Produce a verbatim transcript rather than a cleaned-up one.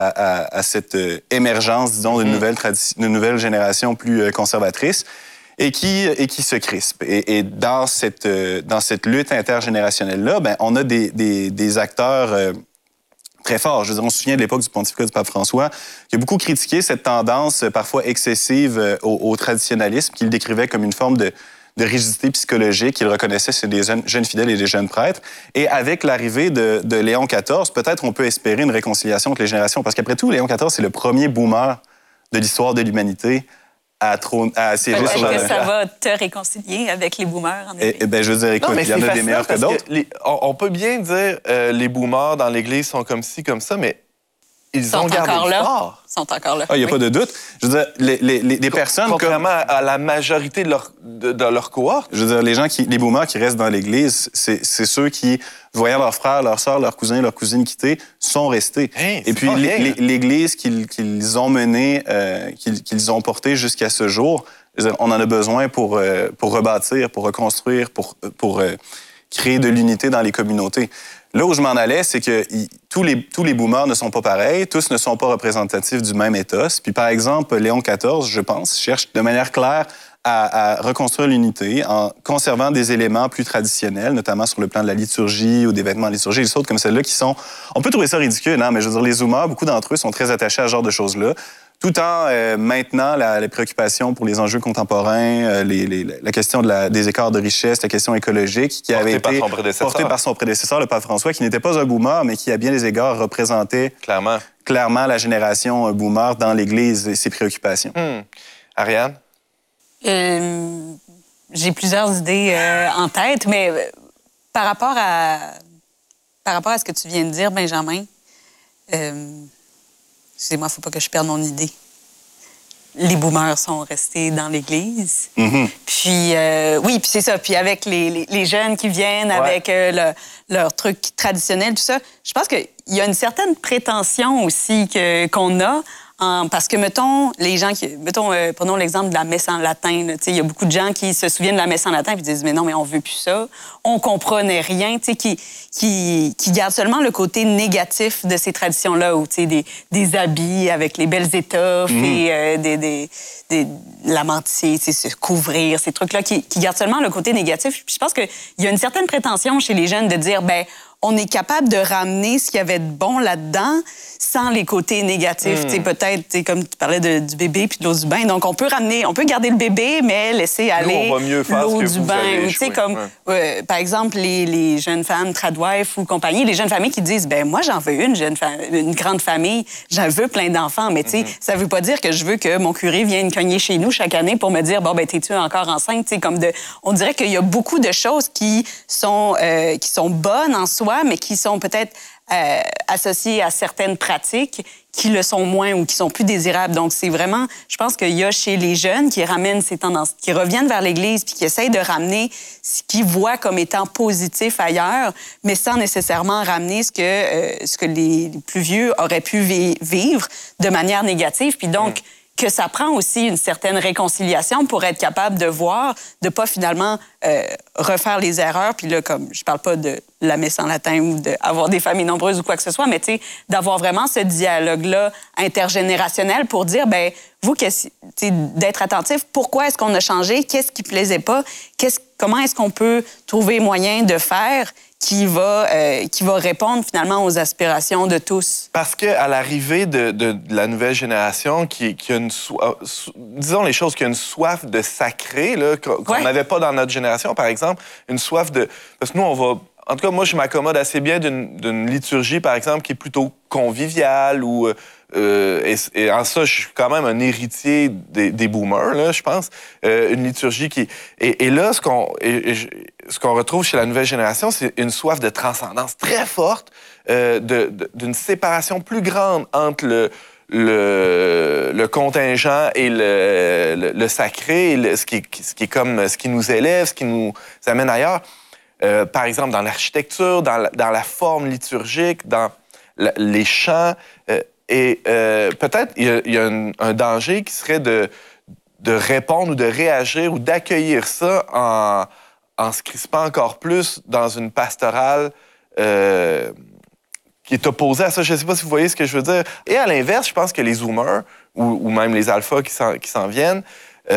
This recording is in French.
à, à, à cette euh, émergence, disons, d'une mmh. nouvelle, tradi- d'une nouvelle génération plus euh, conservatrice et qui, et qui se crispe. Et, et dans, cette, euh, dans cette lutte intergénérationnelle-là, ben, on a des, des, des acteurs euh, très forts. Je veux dire, on se souvient de l'époque du pontificat du pape François, qui a beaucoup critiqué cette tendance euh, parfois excessive euh, au, au traditionnalisme, qu'il décrivait comme une forme de de rigidité psychologique qu'il reconnaissait chez des jeunes, jeunes fidèles et des jeunes prêtres. Et avec l'arrivée de, de Léon quatorze, peut-être on peut espérer une réconciliation entre les générations, parce qu'après tout, Léon quatorze, c'est le premier boomer de l'histoire de l'humanité à, trône, à siéger sur le... le... Est-ce que ça va te réconcilier avec les boomers, en effet? Eh, eh bien, je veux dire, écoute, il y en a des meilleurs que d'autres. Que les, on, on peut bien dire euh, les boomers dans l'Église sont comme ci, comme ça, mais ils sont ont gardé encore le là. fort. Ils sont encore là. Ah, il n'y a oui. pas de doute. Je veux dire, les, les, les, les personnes... Contrairement comme... à la majorité de leur, de, de leur cohorte. Je veux dire, les gens qui... Les boomers qui restent dans l'Église, c'est, c'est ceux qui, voyant leurs frères, leurs sœurs, leurs cousins, leurs cousines quitter, sont restés. Hey, Et puis, les, l'Église qu'ils, qu'ils ont menée, euh, qu'ils, qu'ils ont portée jusqu'à ce jour, je veux dire, on en a besoin pour, euh, pour rebâtir, pour reconstruire, pour, pour euh, créer de l'unité dans les communautés. Là où je m'en allais, c'est que y, tous, les, tous les boomers ne sont pas pareils, tous ne sont pas représentatifs du même ethos. Puis par exemple, Léon quatorze, je pense, cherche de manière claire à, à reconstruire l'unité en conservant des éléments plus traditionnels, notamment sur le plan de la liturgie ou des vêtements liturgiques, des autres comme celles-là qui sont... On peut trouver ça ridicule, hein, mais je veux dire, les boomers, beaucoup d'entre eux sont très attachés à ce genre de choses-là, tout en euh, maintenant la, les préoccupations pour les enjeux contemporains, euh, les, les, la question de la, des écarts de richesse, la question écologique, qui porté avait par été son prédécesseur. portée par son prédécesseur, le pape François, qui n'était pas un boomer, mais qui, à bien des égards, représentait clairement, clairement la génération boomer dans l'Église et ses préoccupations. Hum. Ariane? Euh, j'ai plusieurs idées euh, en tête, mais euh, par rapport à par rapport à ce que tu viens de dire, Benjamin, euh, excusez-moi, il ne faut pas que je perde mon idée. Les boomers sont restés dans l'Église. Mm-hmm. Puis, euh, oui, puis c'est ça. Puis avec les, les, les jeunes qui viennent, ouais. avec euh, le, leur truc traditionnel, tout ça, je pense qu'il y a une certaine prétention aussi que, qu'on a. En, parce que, mettons, les gens qui... Mettons, euh, prenons l'exemple de la messe en latin. Il y a beaucoup de gens qui se souviennent de la messe en latin et disent « Mais non, mais on veut plus ça. On comprenait rien. » Qui, qui, qui gardent seulement le côté négatif de ces traditions-là, où des, des habits avec les belles étoffes mmh. et euh, des, des, des, la mantille, se couvrir, ces trucs-là, qui, qui gardent seulement le côté négatif. Puis je pense qu'il y a une certaine prétention chez les jeunes de dire « ben on est capable de ramener ce qu'il y avait de bon là-dedans sans les côtés négatifs. Mm. Peut-être, comme tu parlais de, du bébé puis de l'eau du bain. Donc, on peut ramener, on peut garder le bébé, mais laisser aller Nous, on va mieux faire l'eau ce que du vous bain. avez Tu sais, comme, ouais. euh, par exemple, les, les jeunes femmes tradwife ou compagnie, les jeunes familles qui disent, ben moi, j'en veux une, jeune fa- une grande famille, j'en veux plein d'enfants, mais tu sais, mm-hmm. ça veut pas dire que je veux que mon curé vienne cogner chez nous chaque année pour me dire, bon, ben t'es-tu encore enceinte? Tu sais, comme de, on dirait qu'il y a beaucoup de choses qui sont, euh, qui sont bonnes en soi, mais qui sont peut-être peut-être euh, associées à certaines pratiques qui le sont moins ou qui sont plus désirables. Donc, c'est vraiment, je pense qu'il y a chez les jeunes qui ramènent ces tendances, qui reviennent vers l'Église puis qui essayent de ramener ce qu'ils voient comme étant positif ailleurs, mais sans nécessairement ramener ce que, euh, ce que les, les plus vieux auraient pu vi- vivre de manière négative. Puis donc, mmh. que ça prend aussi une certaine réconciliation pour être capable de voir, de pas finalement euh, refaire les erreurs. Puis là, comme je parle pas de la messe en latin ou d'avoir des familles nombreuses ou quoi que ce soit, mais tu sais, d'avoir vraiment ce dialogue-là intergénérationnel pour dire, ben vous, d'être attentif, pourquoi est-ce qu'on a changé, qu'est-ce qui plaisait pas, qu'est-ce, comment est-ce qu'on peut trouver moyen de faire qui va, euh, qui va répondre finalement aux aspirations de tous. Parce qu'à l'arrivée de, de, de la nouvelle génération, qui, qui a une soif, disons les choses, qui a une soif de sacré, là, qu'on ouais. n'avait pas dans notre génération, par exemple, une soif de... Parce que nous, on va... En tout cas, moi, je m'accommode assez bien d'une, d'une liturgie, par exemple, qui est plutôt conviviale ou... Euh, et, et en ça, je suis quand même un héritier des, des boomers, là, je pense. Euh, une liturgie qui... Et, et là, ce qu'on, et, et, ce qu'on retrouve chez la nouvelle génération, c'est une soif de transcendance très forte, euh, de, de, d'une séparation plus grande entre le, le, le contingent et le, le, le sacré, le, ce, qui, ce qui est comme ce qui nous élève, ce qui nous amène ailleurs. Euh, par exemple, dans l'architecture, dans la, dans la forme liturgique, dans la, les chants... Euh, Et euh, peut-être il y a, il y a un, un danger qui serait de, de répondre ou de réagir ou d'accueillir ça en, en se crispant encore plus dans une pastorale euh, qui est opposé à ça. Je ne sais pas si vous voyez ce que je veux dire. Et à l'inverse, je pense que les Zoomers, ou, ou même les alphas qui s'en, qui s'en viennent,